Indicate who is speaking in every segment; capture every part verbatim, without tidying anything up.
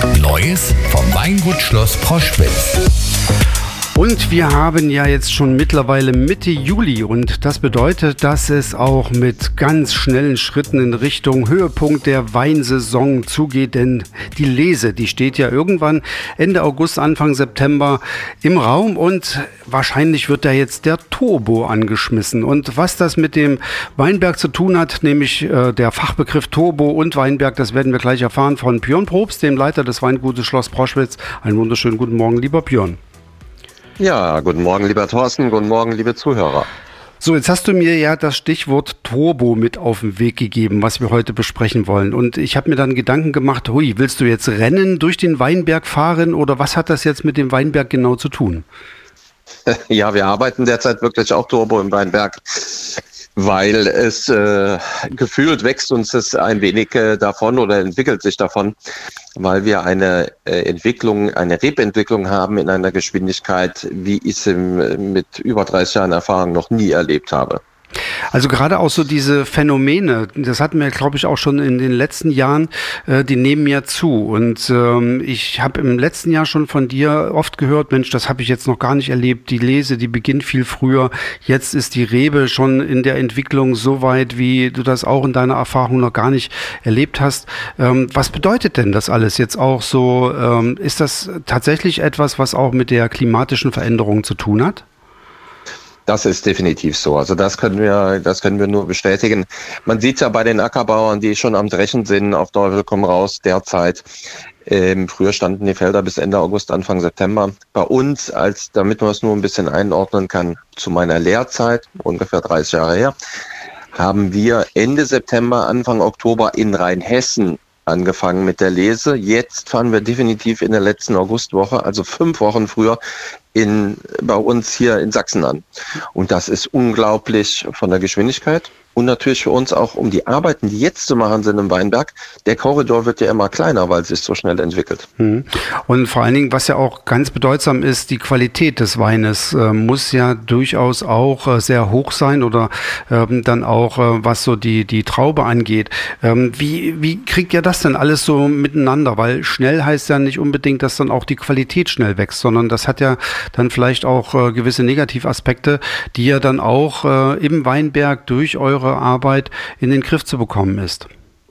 Speaker 1: Neues vom Weingut Schloss Proschwitz.
Speaker 2: Und wir haben ja jetzt schon mittlerweile Mitte Juli und das bedeutet, dass es auch mit ganz schnellen Schritten in Richtung Höhepunkt der Weinsaison zugeht, denn die Lese, die steht ja irgendwann Ende August, Anfang September im Raum und wahrscheinlich wird da jetzt der Turbo angeschmissen. Und was das mit dem Weinberg zu tun hat, nämlich äh, der Fachbegriff Turbo und Weinberg, das werden wir gleich erfahren von Björn Probst, dem Leiter des Weingutes Schloss Proschwitz. Einen wunderschönen guten Morgen, lieber Björn.
Speaker 3: Ja, guten Morgen, lieber Thorsten, guten Morgen, liebe Zuhörer.
Speaker 2: So, jetzt hast du mir ja das Stichwort Turbo mit auf den Weg gegeben, was wir heute besprechen wollen. Und ich habe mir dann Gedanken gemacht, hui, willst du jetzt Rennen durch den Weinberg fahren oder was hat das jetzt mit dem Weinberg genau zu tun?
Speaker 3: Ja, wir arbeiten derzeit wirklich auch Turbo im Weinberg, weil es äh, gefühlt wächst uns es ein wenig äh, davon oder entwickelt sich davon, weil wir eine äh, Entwicklung, eine Rebentwicklung haben in einer Geschwindigkeit, wie ich es im, mit über dreißig Jahren Erfahrung noch nie erlebt habe.
Speaker 2: Also gerade auch so diese Phänomene, das hatten wir, glaube ich, auch schon in den letzten Jahren, äh, die nehmen ja zu. Und ähm, ich habe im letzten Jahr schon von dir oft gehört, Mensch, das habe ich jetzt noch gar nicht erlebt. Die Lese, die beginnt viel früher. Jetzt ist die Rebe schon in der Entwicklung so weit, wie du das auch in deiner Erfahrung noch gar nicht erlebt hast. Ähm, was bedeutet denn das alles jetzt auch so? Ähm, ist das tatsächlich etwas, was auch mit der klimatischen Veränderung zu tun hat?
Speaker 3: Das ist definitiv so. Also das können wir, das können wir nur bestätigen. Man sieht es ja bei den Ackerbauern, die schon am Dreschen sind, auf Teufel komm raus, derzeit. Ähm, früher standen die Felder bis Ende August, Anfang September. Bei uns, als damit man es nur ein bisschen einordnen kann, zu meiner Lehrzeit, ungefähr dreißig Jahre her, haben wir Ende September, Anfang Oktober in Rheinhessen angefangen mit der Lese. Jetzt fahren wir definitiv in der letzten Augustwoche, also fünf Wochen früher, in, bei uns hier in Sachsen an. Und das ist unglaublich von der Geschwindigkeit und natürlich für uns auch um die Arbeiten, die jetzt zu machen sind im Weinberg. Der Korridor wird ja immer kleiner, weil es sich so schnell entwickelt.
Speaker 2: Und vor allen Dingen, was ja auch ganz bedeutsam ist, die Qualität des Weines äh, muss ja durchaus auch äh, sehr hoch sein oder ähm, dann auch, äh, was so die, die Traube angeht. Ähm, wie, wie kriegt ihr das denn alles so miteinander? Weil schnell heißt ja nicht unbedingt, dass dann auch die Qualität schnell wächst, sondern das hat ja dann vielleicht auch äh, gewisse Negativaspekte, die ja dann auch äh, im Weinberg durch eure Arbeit in den Griff zu bekommen ist.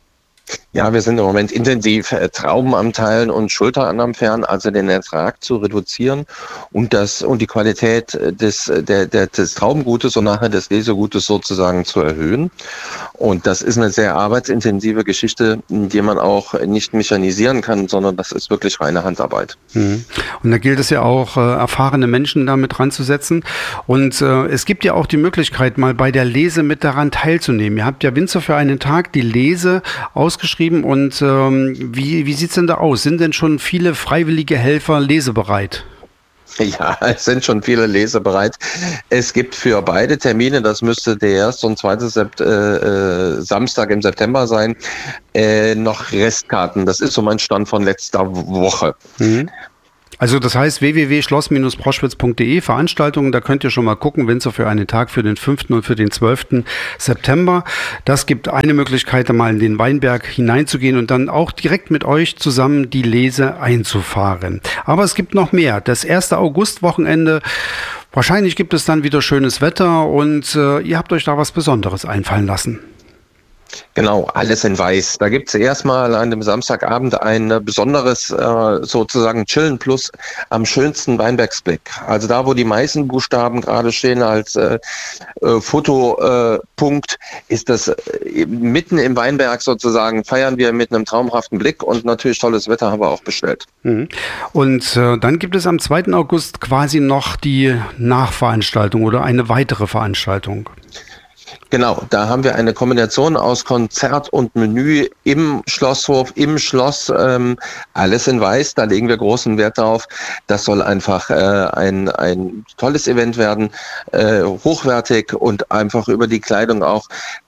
Speaker 3: Ja, wir sind im Moment intensiv äh, Trauben am Teilen und Schulterannahmen fern, also den Ertrag zu reduzieren und das und die Qualität des, der, der, des Traubengutes und nachher des Lesegutes sozusagen zu erhöhen. Und das ist eine sehr arbeitsintensive Geschichte, die man auch nicht mechanisieren kann, sondern das ist wirklich reine Handarbeit.
Speaker 2: Mhm. Und da gilt es ja auch, äh, erfahrene Menschen damit ranzusetzen. Und äh, es gibt ja auch die Möglichkeit, mal bei der Lese mit daran teilzunehmen. Ihr habt ja Winzer für einen Tag die Lese ausgeschrieben. Und ähm, wie, wie sieht es denn da aus? Sind denn schon viele freiwillige Helfer lesebereit?
Speaker 3: Ja, es sind schon viele lesebereit. Es gibt für beide Termine, das müsste der erste und zweite Sept- äh, Samstag im September sein, äh, noch Restkarten. Das ist so mein Stand von letzter Woche.
Speaker 2: Mhm. Also das heißt w w w punkt schloss Bindestrich proschwitz punkt d e, Veranstaltungen, da könnt ihr schon mal gucken, Winzer für einen Tag für den fünften und für den zwölften September. Das gibt eine Möglichkeit, da mal in den Weinberg hineinzugehen und dann auch direkt mit euch zusammen die Lese einzufahren. Aber es gibt noch mehr. Das erste Augustwochenende, wahrscheinlich gibt es dann wieder schönes Wetter und äh, ihr habt euch da was Besonderes einfallen lassen.
Speaker 3: Genau, alles in weiß. Da gibt es erstmal an dem Samstagabend ein besonderes äh, sozusagen Chillen Plus am schönsten Weinbergsblick. Also da, wo die meisten Buchstaben gerade stehen als äh, äh, Fotopunkt, äh, ist das äh, mitten im Weinberg sozusagen, feiern wir mit einem traumhaften Blick und natürlich tolles Wetter haben wir auch bestellt.
Speaker 2: Mhm. Und äh, dann gibt es am zweiten August quasi noch die Nachveranstaltung oder eine weitere Veranstaltung.
Speaker 3: Genau, da haben wir eine Kombination aus Konzert und Menü im Schlosshof, im Schloss, ähm, alles in weiß, da legen wir großen Wert drauf. Das soll einfach äh, ein, ein tolles Event werden, äh, hochwertig und einfach über die Kleidung auch.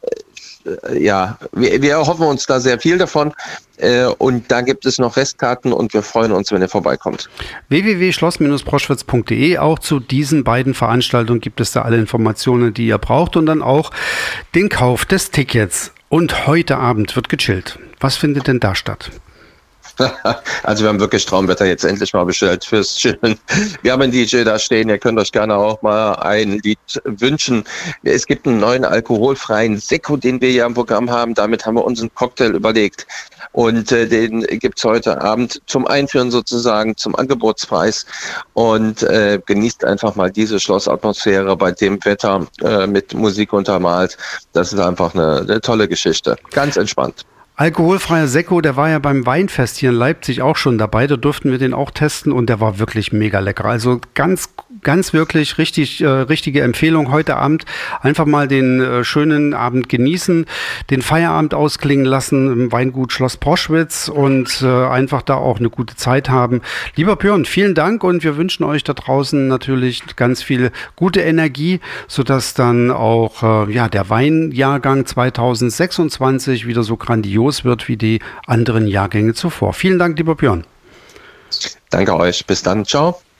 Speaker 3: Äh, ja, wir, wir erhoffen uns da sehr viel davon. Äh, und da gibt es noch Restkarten und wir freuen uns, wenn ihr vorbeikommt.
Speaker 2: w w w punkt schloss Bindestrich proschwitz punkt d e. Auch zu diesen beiden Veranstaltungen gibt es da alle Informationen, die ihr braucht und dann auch den Kauf des Tickets. Und heute Abend wird gechillt. Was findet denn da statt?
Speaker 3: Also wir haben wirklich Traumwetter jetzt endlich mal bestellt fürs Chillen. Wir haben einen D J da stehen, ihr könnt euch gerne auch mal ein Lied wünschen. Es gibt einen neuen alkoholfreien Sekko, den wir hier im Programm haben. Damit haben wir uns einen Cocktail überlegt. Und äh, den gibt's heute Abend zum Einführen sozusagen, zum Angebotspreis. Und äh, genießt einfach mal diese Schlossatmosphäre bei dem Wetter äh, mit Musik untermalt. Das ist einfach eine, eine tolle Geschichte. Ganz entspannt.
Speaker 2: Alkoholfreier Sekko, der war ja beim Weinfest hier in Leipzig auch schon dabei. Da durften wir den auch testen und der war wirklich mega lecker. Also ganz, ganz wirklich richtig, äh, richtige Empfehlung heute Abend. Einfach mal den äh, schönen Abend genießen, den Feierabend ausklingen lassen im Weingut Schloss Proschwitz und äh, einfach da auch eine gute Zeit haben. Lieber Björn, vielen Dank und wir wünschen euch da draußen natürlich ganz viel gute Energie, sodass dann auch äh, ja, der Weinjahrgang zwanzig sechsundzwanzig wieder so grandios wird wie die anderen Jahrgänge zuvor. Vielen Dank, lieber Björn.
Speaker 3: Danke euch. Bis dann. Ciao.